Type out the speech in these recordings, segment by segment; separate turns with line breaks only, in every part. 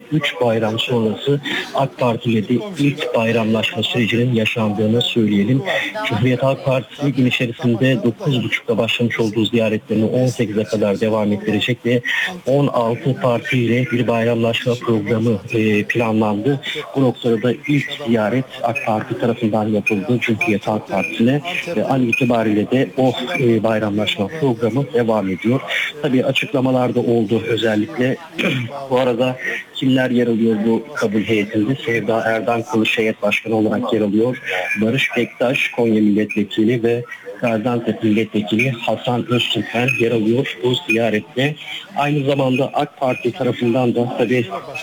3 bayram sonrası AK Parti ile de ilk bayramlaşma sürecinin yaşandığını söyleyelim. Cumhuriyet Halk Partisi gün içerisinde 9.30'da başlamış olduğu ziyaretlerini 18'e kadar devam ettirecek ve 16 parti ile bir bayramlaşma programı planlandı. Bu noktada da ilk ziyaret AK Parti tarafından yapıldı Cumhuriyet Halk Partisi'ne ve an itibariyle de o bayramlaşma programı devam ediyor. Tabii açıklamalar da oldu özellikle. Bu arada kimler yer alıyor bu kabul heyetinde? Sevda Erdan Kılıç heyet başkanı olarak yer alıyor. Barış Bektaş Konya Milletvekili ve Gaziantep Milletvekili Hasan Öztürkmen yer alıyor bu ziyarette. Aynı zamanda AK Parti tarafından da tabii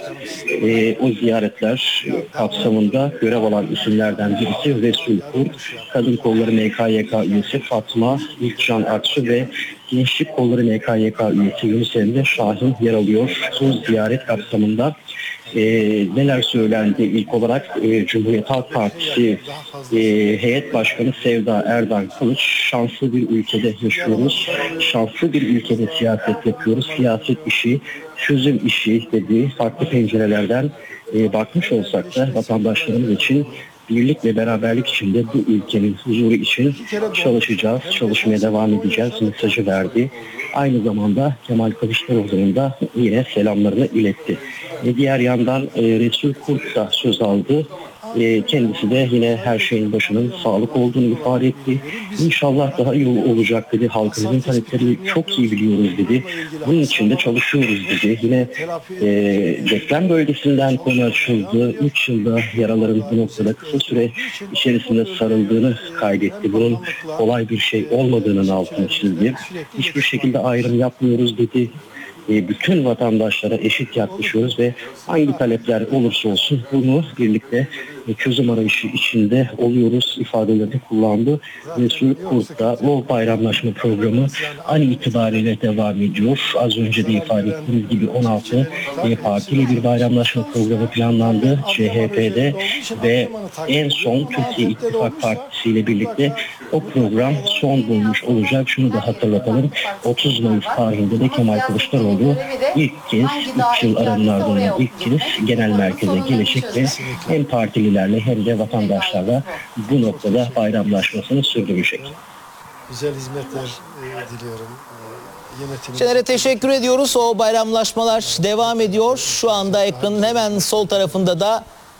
o ziyaretler kapsamında görev alan isimlerden birisi Resul Kurt, Kadın Kolları MKYK üyesi Fatma İlkcan Aksu ve Gençlik Kolları MKYK üyesi Yunus Emre Şahin yer alıyor. Bu ziyaret kapsamında neler söylendi? İlk olarak Cumhuriyet Halk Partisi heyet başkanı Sevda Erdan Kılıç, şanslı bir ülkede yaşıyoruz, şanslı bir ülkede siyaset yapıyoruz, siyaset işi, çözüm işi dediği farklı pencerelerden bakmış olsak da vatandaşlarımız için birlik ve beraberlik içinde bu ülkenin huzuru için çalışacağız, çalışmaya devam edeceğiz mesajı verdi. Aynı zamanda Kemal Kılıçdaroğlu'nun da yine selamlarını iletti. Diğer yandan Resul Kurt da söz aldı. Kendisi de yine her şeyin başının sağlık olduğunu ifade etti. İnşallah daha iyi olacak dedi. Halkımızın taleplerini çok iyi biliyoruz dedi. Bunun için de çalışıyoruz dedi. Yine deprem bölgesinden konu açıldı. 3 yılda yaraların bu noktada kısa süre içerisinde sarıldığını kaydetti. Bunun kolay bir şey olmadığının altını çizdi. Hiçbir şekilde ayrım yapmıyoruz dedi. Bütün vatandaşlara eşit yaklaşıyoruz ve hangi talepler olursa olsun bunu birlikte çözüm arayışı içinde oluyoruz ifadelerini kullandı. Resul Kurt'ta o bayramlaşma programı an itibariyle devam ediyor. Az önce de ifade ettiğimiz gibi 16 partiyle bir bayramlaşma programı planlandı CHP'de ve en son Türkiye İttifak Partisi ile birlikte o program son bulmuş olacak. Şunu da hatırlatalım. 30 Mayıs tarihinde de Kemal Kılıçdaroğlu ilk kez 3 yıl aranın ardından ilk kez genel merkeze gelecek ve hem partililerle hem de vatandaşlarla bu noktada bayramlaşmasını sürdürecek.
Güzel hizmetler diliyorum.
Şener'e teşekkür ediyoruz. O bayramlaşmalar devam ediyor. Şu anda ekranın hemen sol tarafında da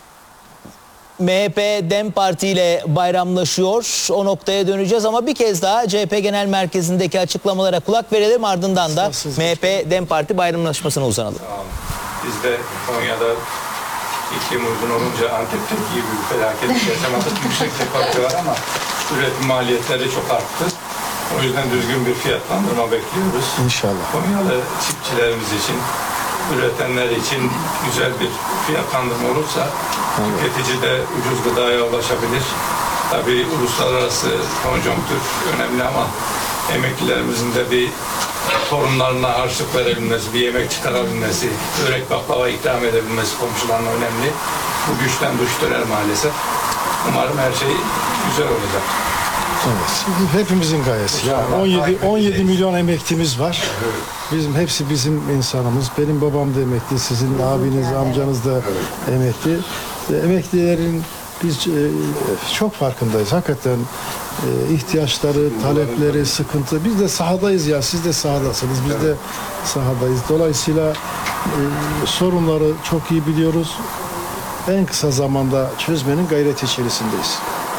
MHP DEM Parti ile bayramlaşıyor. O noktaya döneceğiz ama bir kez daha CHP Genel Merkezi'ndeki açıklamalara kulak verelim. Ardından da MHP DEM Parti bayramlaşmasına uzanalım.
Biz de Konya'da iklim uygun olunca Antep'teki gibi bir felaket yaşamadık. Yüksek tepki var ama üretim maliyetleri çok arttı. O yüzden düzgün bir fiyatlandırma bekliyoruz.
İnşallah.
Konyalı çiftçilerimiz için, üretenler için güzel bir fiyatlandırma olursa tüketici de ucuz gıdaya ulaşabilir. Tabii uluslararası konjonktür önemli ama emeklilerimizin de bir torunlarına harçlık verebilmesi, bir yemek çıkarabilmesi, börek baklava ikram edebilmesi komşularına önemli. Bu güçten duş döner maalesef. Umarım her şey güzel olacak.
Evet. Hepimizin gayesi. 17 milyon emeklimiz var. Hepsi bizim insanımız. Benim babam da emekli, sizin abiniz, amcanız da emekli. Emeklilerin biz çok farkındayız. Hakikaten ihtiyaçları, talepleri, sıkıntı. Biz de sahadayız ya. Siz de sahadasınız. Biz de sahadayız. Dolayısıyla sorunları çok iyi biliyoruz. En kısa zamanda çözmenin gayreti içerisindeyiz.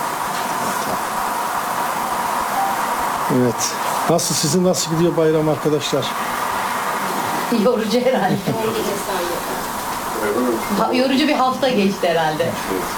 Evet. Sizin nasıl gidiyor bayram arkadaşlar?
Yorucu herhalde. Yorucu bir hafta geçti herhalde.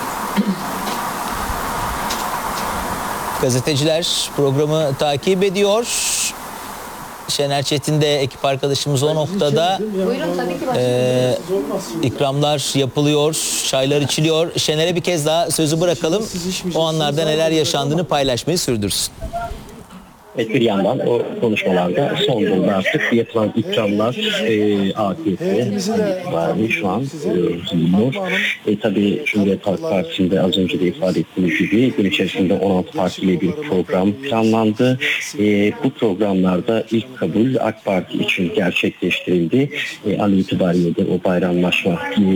Gazeteciler programı takip ediyor. Şener Çetin de ekip arkadaşımız o noktada.
Buyurun tabii ki başlayalım.
İkramlar yapılıyor, çaylar içiliyor. Şener'e bir kez daha sözü bırakalım. O anlarda neler yaşandığını paylaşmayı sürdürsün.
Evet, bir yandan o konuşmalarda son buldu artık yapılan ikramlar AKP itibariyle şu an bulunur. Tabii Cumhuriyet Halk Partisi'nde az önce de ifade ettiğimiz gibi gün içerisinde 16 partiyle bir program planlandı. Bu programlarda ilk kabul AK Parti için gerçekleştirildi. An itibariyle de o bayramlaşma